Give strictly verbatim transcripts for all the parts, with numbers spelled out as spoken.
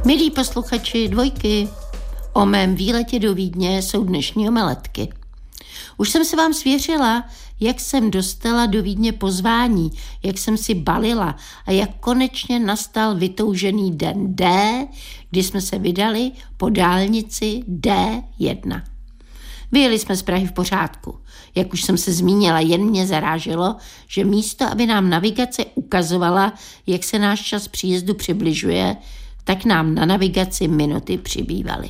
Milí posluchači Dvojky, o mém výletě do Vídně jsou dnešní omeletky. Už jsem se vám svěřila, jak jsem dostala do Vídně pozvání, jak jsem si balila a jak konečně nastal vytoužený den D, kdy jsme se vydali po dálnici D jedna. Vyjeli jsme z Prahy v pořádku. Jak už jsem se zmínila, jen mě zaráželo, že místo, aby nám navigace ukazovala, jak se náš čas příjezdu přibližuje, tak nám na navigaci minuty přibývaly.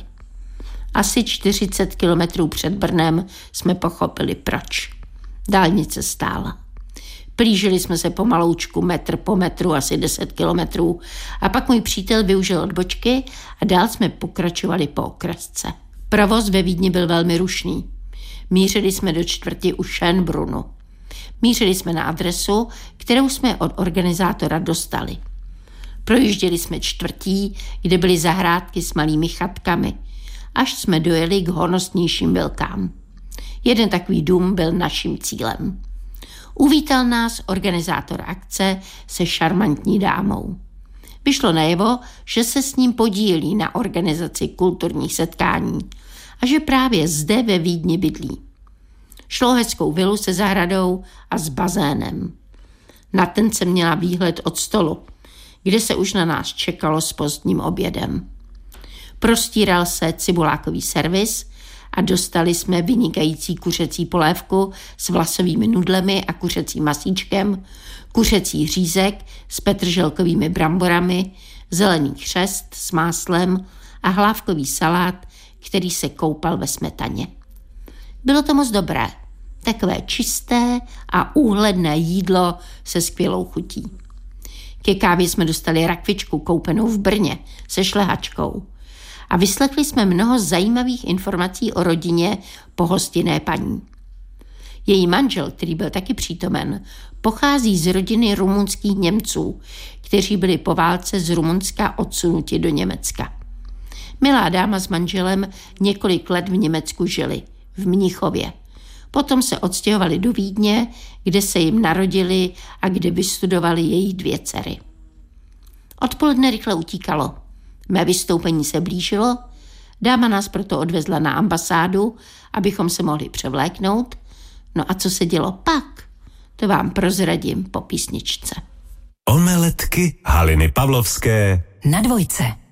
Asi čtyřicet kilometrů před Brnem jsme pochopili proč. Dálnice stála. Plížili jsme se pomaloučku metr po metru, asi deset kilometrů a pak můj přítel využil odbočky a dál jsme pokračovali po okresce. Provoz ve Vídni byl velmi rušný. Mířili jsme do čtvrti u Schönbrunnu. Mířili jsme na adresu, kterou jsme od organizátora dostali. Projížděli jsme čtvrtí, kde byly zahrádky s malými chatkami, až jsme dojeli k honosnějším vilkám. Jeden takový dům byl naším cílem. Uvítal nás organizátor akce se šarmantní dámou. Vyšlo najevo, že se s ním podílí na organizaci kulturních setkání a že právě zde ve Vídni bydlí. Šlo o hezkou vilu se zahradou a s bazénem. Na ten jsem měla výhled od stolu, kde se už na nás čekalo s pozdním obědem. Prostíral se cibulákový servis a dostali jsme vynikající kuřecí polévku s vlasovými nudlemi a kuřecím masíčkem, kuřecí řízek s petrželkovými bramborami, zelený chřest s máslem a hlávkový salát, který se koupal ve smetaně. Bylo to moc dobré, takové čisté a úhledné jídlo se skvělou chutí. Ke kávě jsme dostali rakvičku koupenou v Brně se šlehačkou a vyslechli jsme mnoho zajímavých informací o rodině pohostinné paní. Její manžel, který byl taky přítomen, pochází z rodiny rumunských Němců, kteří byli po válce z Rumunska odsunuti do Německa. Milá dáma s manželem několik let v Německu žili, v Mnichově. Potom se odstěhovali do Vídně, kde se jim narodili a kde vystudovali jejich dvě dcery. Odpoledne rychle utíkalo. Mé vystoupení se blížilo, dáma nás proto odvezla na ambasádu, abychom se mohli převléknout. No a co se dělo pak, to vám prozradím po písničce. Omeletky Haliny Pavlovské na Dvojce.